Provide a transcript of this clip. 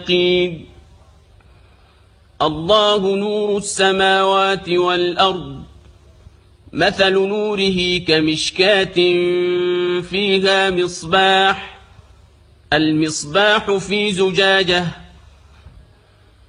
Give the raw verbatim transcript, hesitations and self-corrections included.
قيل الله نور السماوات والأرض مثل نوره كمشكاة فيها مصباح المصباح في زجاجة